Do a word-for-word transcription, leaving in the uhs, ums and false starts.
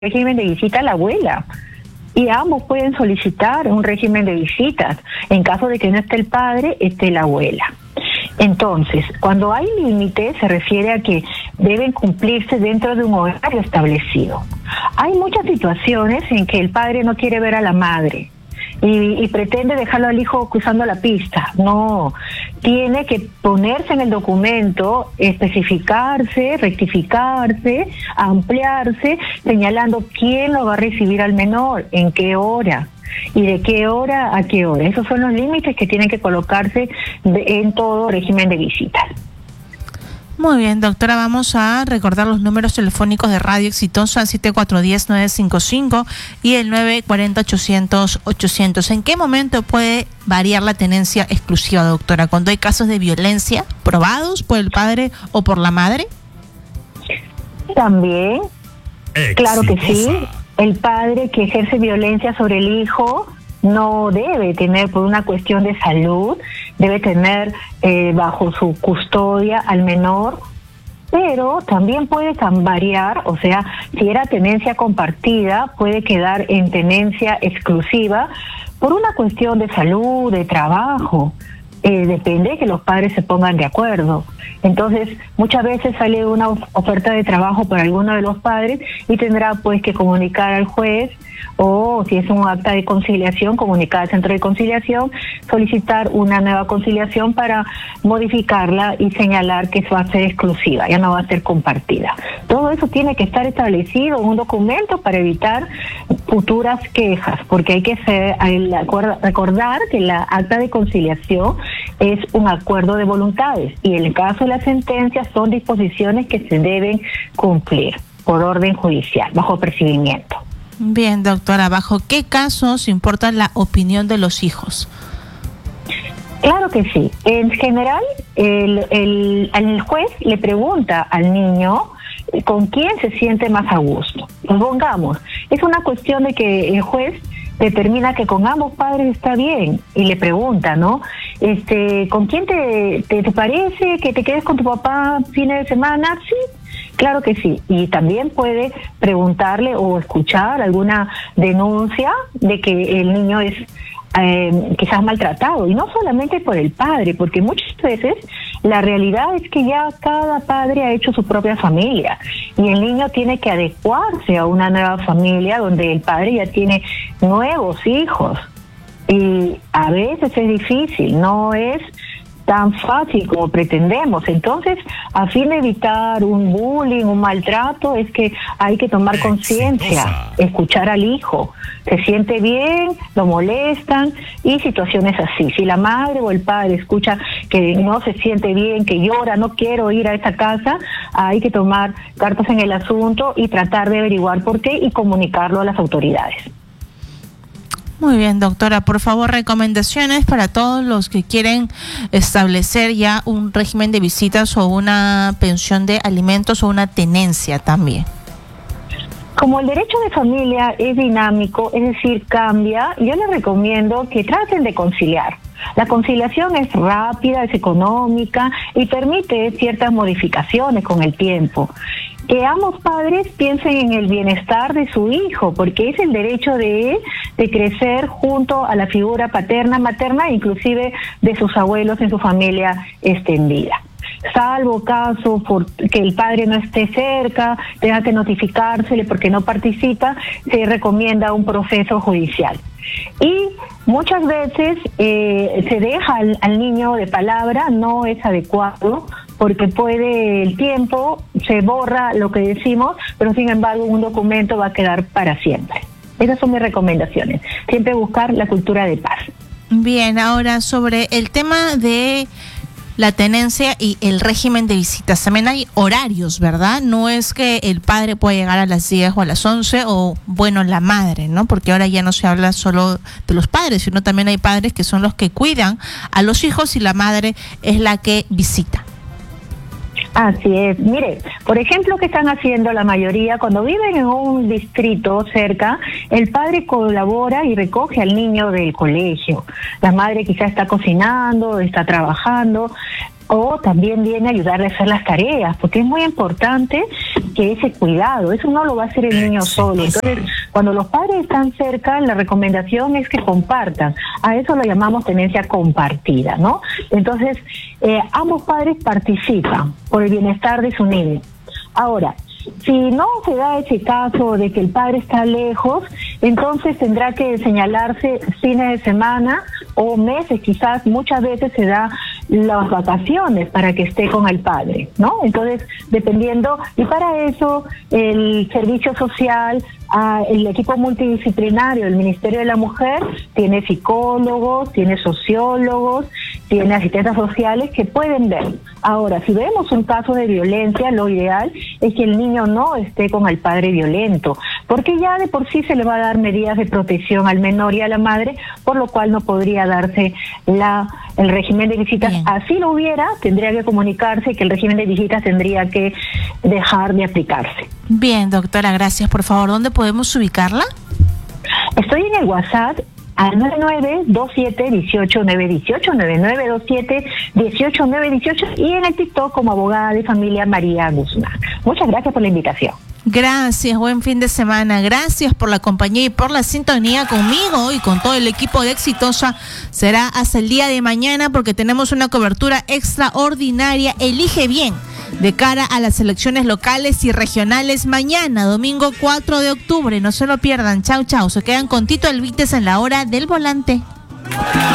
régimen de visita a la abuela. Y ambos pueden solicitar un régimen de visitas. En caso de que no esté el padre, esté la abuela. Entonces, cuando hay límites, se refiere a que deben cumplirse dentro de un horario establecido. Hay muchas situaciones en que el padre no quiere ver a la madre y, y pretende dejarlo al hijo cruzando la pista. No, tiene que ponerse en el documento, especificarse, rectificarse, ampliarse, señalando quién lo va a recibir al menor, en qué hora y de qué hora a qué hora. Esos son los límites que tienen que colocarse de, en todo régimen de visitas. Muy bien, doctora, vamos a recordar los números telefónicos de Radio Exitosa, siete cuatro uno cero, nueve cinco cinco y el nueve cuatro cero, ochocientos, ochocientos. ¿En qué momento puede variar la tenencia exclusiva, doctora? ¿Cuando hay casos de violencia probados por el padre o por la madre? También, Exitosa. Claro que sí. El padre que ejerce violencia sobre el hijo no debe tener, por una cuestión de salud, debe tener eh, bajo su custodia al menor, pero también puede variar, o sea, si era tenencia compartida, puede quedar en tenencia exclusiva por una cuestión de salud, de trabajo. Eh, depende de que los padres se pongan de acuerdo. Entonces, muchas veces sale una oferta de trabajo por alguno de los padres y tendrá pues que comunicar al juez, o si es un acta de conciliación, comunicar al centro de conciliación, solicitar una nueva conciliación para modificarla y señalar que eso va a ser exclusiva, ya no va a ser compartida. Todo eso tiene que estar establecido en un documento para evitar futuras quejas, porque hay que ser, el acuerdo, recordar que la acta de conciliación es un acuerdo de voluntades y en el caso de las sentencias son disposiciones que se deben cumplir por orden judicial, bajo percibimiento. Bien, doctora, ¿bajo qué casos importa la opinión de los hijos? Claro que sí. En general, el, el, el juez le pregunta al niño con quién se siente más a gusto. Supongamos, es una cuestión de que el juez determina que con ambos padres está bien y le pregunta, ¿no? Este, ¿con quién te, te, te parece que te quedes con tu papá fines de semana? Sí. Claro que sí, y también puede preguntarle o escuchar alguna denuncia de que el niño es eh, quizás maltratado, y no solamente por el padre, porque muchas veces la realidad es que ya cada padre ha hecho su propia familia y el niño tiene que adecuarse a una nueva familia donde el padre ya tiene nuevos hijos, y a veces es difícil, no es tan fácil como pretendemos. Entonces, a fin de evitar un bullying, un maltrato, es que hay que tomar conciencia, escuchar al hijo. Se siente bien, lo molestan, y situaciones así. Si la madre o el padre escucha que no se siente bien, que llora, no quiero ir a esta casa, hay que tomar cartas en el asunto y tratar de averiguar por qué y comunicarlo a las autoridades. Muy bien, doctora. Por favor, recomendaciones para todos los que quieren establecer ya un régimen de visitas o una pensión de alimentos o una tenencia también. Como el derecho de familia es dinámico, es decir, cambia, yo les recomiendo que traten de conciliar. La conciliación es rápida, es económica y permite ciertas modificaciones con el tiempo. Que ambos padres piensen en el bienestar de su hijo, porque es el derecho de él de crecer junto a la figura paterna, materna e inclusive de sus abuelos en su familia extendida. Salvo caso por que el padre no esté cerca, tenga que notificársele porque no participa, se recomienda un proceso judicial. Y muchas veces eh, se deja al, al niño de palabra, no es adecuado, porque puede el tiempo, se borra lo que decimos, pero sin embargo un documento va a quedar para siempre. Esas son mis recomendaciones. Siempre buscar la cultura de paz. Bien, ahora sobre el tema de la tenencia y el régimen de visitas, también hay horarios, ¿verdad? No es que el padre pueda llegar a las diez o a las once, o bueno, la madre, ¿no? Porque ahora ya no se habla solo de los padres, sino también hay padres que son los que cuidan a los hijos y la madre es la que visita. Así es. Mire, por ejemplo, ¿qué están haciendo la mayoría? Cuando viven en un distrito cerca, el padre colabora y recoge al niño del colegio. La madre quizás está cocinando, está trabajando. o también viene a ayudarle a hacer las tareas, porque es muy importante que ese cuidado, eso no lo va a hacer el niño solo. Entonces, cuando los padres están cerca, la recomendación es que compartan. A eso lo llamamos tenencia compartida, ¿no? Entonces, eh, ambos padres participan por el bienestar de su niño. Ahora, si no se da ese caso de que el padre está lejos, entonces tendrá que señalarse fines de semana o meses, quizás muchas veces se da las vacaciones para que esté con el padre, ¿no? Entonces, dependiendo, y para eso el servicio social, ah, el equipo multidisciplinario del Ministerio de la Mujer tiene psicólogos, tiene sociólogos, tiene asistentes sociales que pueden ver. Ahora, si vemos un caso de violencia, lo ideal es que el niño no esté con el padre violento, porque ya de por sí se le va a dar medidas de protección al menor y a la madre, por lo cual no podría darse la el régimen de visitas. Bien. Así lo hubiera, tendría que comunicarse que el régimen de visitas tendría que dejar de aplicarse. Bien, doctora, gracias. Por favor, ¿dónde podemos ubicarla? Estoy en el WhatsApp al nueve nueve dos siete uno ocho nueve uno ocho, nueve nueve dos siete uno ocho nueve uno ocho, y en el TikTok como abogada de familia María Guzmán. Muchas gracias por la invitación. Gracias, buen fin de semana. Gracias por la compañía y por la sintonía conmigo y con todo el equipo de Exitosa. Será hasta el día de mañana porque tenemos una cobertura extraordinaria. Elige bien de cara a las elecciones locales y regionales mañana, domingo cuatro de octubre. No se lo pierdan. Chau, chau. Se quedan con Tito Elvites en la hora del volante.